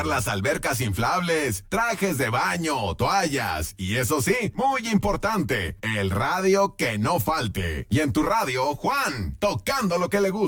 las albercas inflables, trajes de baño, toallas y eso sí, muy importante, el radio que no falte. Y en tu radio, Juan, tocando lo que le gusta.